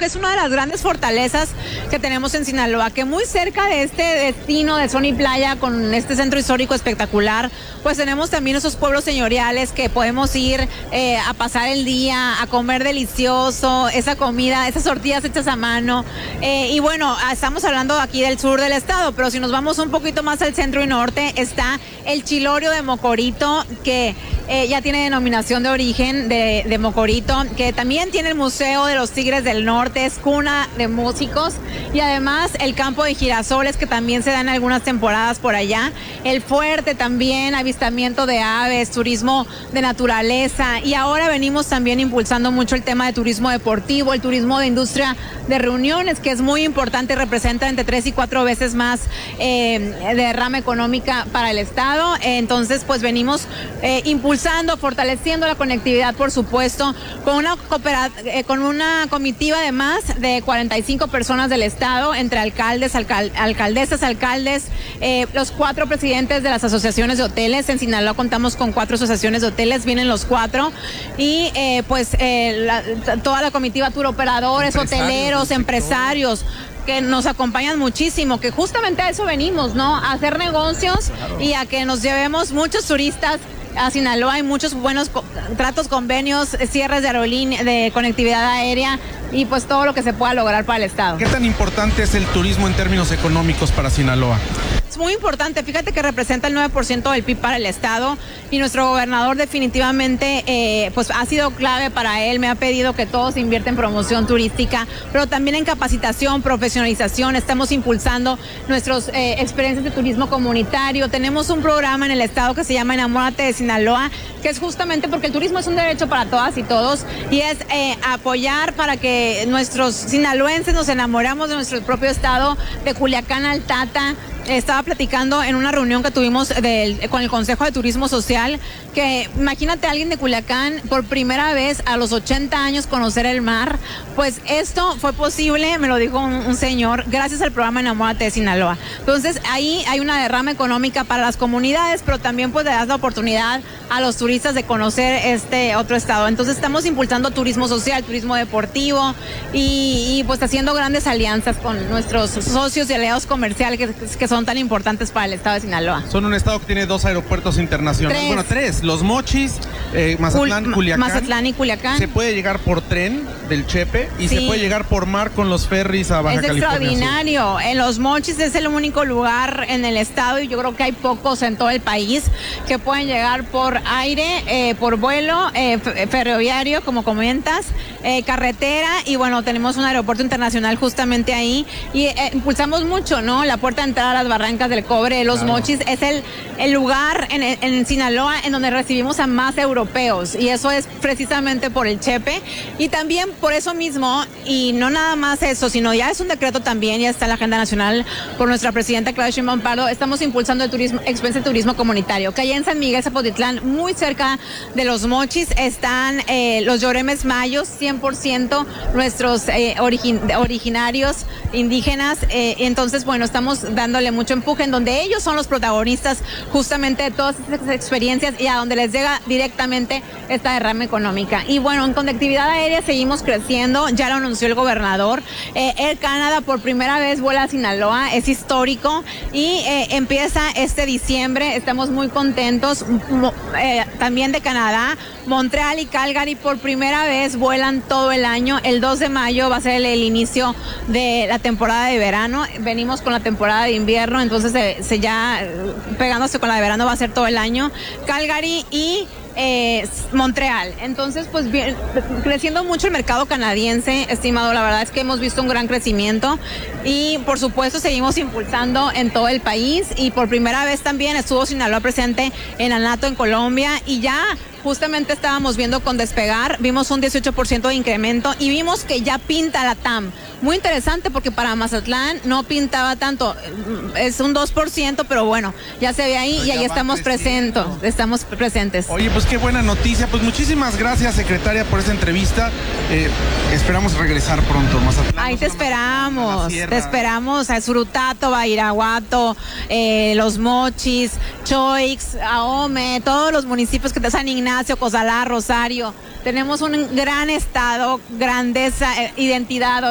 que es una de las grandes fortalezas que tenemos en Sinaloa, que muy cerca de este destino de sol y playa, con este centro histórico espectacular, pues tenemos también esos pueblos señoriales que podemos ir a pasar el día, a comer delicioso, esa comida, esas tortillas hechas a mano. Y bueno, estamos hablando aquí del sur del estado, pero si nos vamos un poquito más al centro y norte, está el Chilorio de Mocorito, que ya tiene denominación de origen de Mocorito, que también tiene el Museo de los Tigres del Norte, es cuna de músicos, y además el campo de girasoles, que también se dan algunas temporadas por allá, el fuerte también, avistamiento de aves, turismo de naturaleza, y ahora venimos también impulsando mucho el tema de turismo deportivo, el turismo de industria de reuniones, que es muy importante, representa entre 3 y 4 veces más derrama económica para el estado. Entonces pues venimos impulsando, fortaleciendo la conectividad, por supuesto, con una comitiva de más de 45 personas del estado, entre alcaldes, alcaldesas, alcaldes, los 4 presidentes de las asociaciones de hoteles. En Sinaloa contamos con 4 asociaciones de hoteles, vienen los 4, y toda la comitiva, turoperadores, hoteleros, empresarios, que nos acompañan muchísimo, que justamente a eso venimos, ¿no? A hacer negocios, claro, y a que nos llevemos muchos turistas a Sinaloa. Hay muchos buenos tratos, convenios, cierres de aerolínea, de conectividad aérea, y pues todo lo que se pueda lograr para el estado. ¿Qué tan importante es el turismo en términos económicos para Sinaloa? Es muy importante, fíjate que representa el 9% del PIB para el estado, y nuestro gobernador definitivamente pues ha sido clave para él. Me ha pedido que todos inviertan en promoción turística, pero también en capacitación, profesionalización. Estamos impulsando nuestras experiencias de turismo comunitario. Tenemos un programa en el estado que se llama Enamórate de Sinaloa, que es justamente porque el turismo es un derecho para todas y todos, y es apoyar para que nuestros sinaloenses nos enamoramos de nuestro propio estado, de Culiacán al Tata. Estaba platicando en una reunión que tuvimos con el Consejo de Turismo Social, que imagínate a alguien de Culiacán por primera vez a los 80 años conocer el mar. Pues esto fue posible, me lo dijo un señor, gracias al programa Enamórate de Sinaloa. Entonces ahí hay una derrama económica para las comunidades, pero también pues le das la oportunidad a los turistas de conocer este otro estado. Entonces estamos impulsando turismo social, turismo deportivo, y pues haciendo grandes alianzas con nuestros socios y aliados comerciales que son tan importantes para el estado de Sinaloa. Son un estado que tiene 2 aeropuertos internacionales. 3. Bueno, 3. Los Mochis, Mazatlán y Culiacán. Se puede llegar por tren del Chepe, y sí, se puede llegar por mar con los ferries a Baja California. Es extraordinario. En Los Mochis es el único lugar en el estado, y yo creo que hay pocos en todo el país, que pueden llegar por aire, por vuelo, ferroviario, como comentas, carretera, y bueno, tenemos un aeropuerto internacional justamente ahí, y impulsamos mucho, ¿no? La puerta de entrada a las Barrancas del Cobre, Los Mochis, es el lugar en Sinaloa en donde recibimos a más europeos, y eso es precisamente por el Chepe, y también por eso mismo, y no nada más eso, sino ya es un decreto también, ya está en la agenda nacional por nuestra presidenta Claudia Sheinbaum Pardo. Estamos impulsando el turismo, experiencia de turismo comunitario, que allá en San Miguel Zapotitlán, muy cerca de Los Mochis, están los Lloremes Mayos, 100% nuestros originarios indígenas. Entonces, bueno, estamos dándole mucho empuje, en donde ellos son los protagonistas justamente de todas estas experiencias, y a donde les llega directamente esta derrama económica. Y bueno, en conectividad aérea seguimos creciendo, ya lo anunció el gobernador. Air Canada por primera vez vuela a Sinaloa, es histórico, y empieza este diciembre. Estamos muy contentos. También de Canadá, Montreal y Calgary por primera vez vuelan todo el año. El 2 de mayo va a ser el inicio de la temporada de verano. Venimos con la temporada de invierno, entonces ya pegándose con la de verano va a ser todo el año. Calgary y Montreal. Entonces, pues bien, creciendo mucho el mercado canadiense, estimado. La verdad es que hemos visto un gran crecimiento, y por supuesto seguimos impulsando en todo el país, y por primera vez también estuvo Sinaloa presente en ANATO en Colombia, y ya justamente estábamos viendo con Despegar, vimos un 18% de incremento, y vimos que ya pinta la TAM. Muy interesante, porque para Mazatlán no pintaba tanto, es un 2%, pero bueno, ya se ve ahí, pero y ahí estamos presentes. Oye, pues qué buena noticia. Pues muchísimas gracias, secretaria, por esa entrevista. Esperamos regresar pronto, Mazatlán. Ahí te esperamos a Surutato, Bairaguato, Los Mochis, Choix, Ahome, todos los municipios que te San Ignacio, Cozalá, Rosario. Tenemos un gran estado, grandeza, identidad,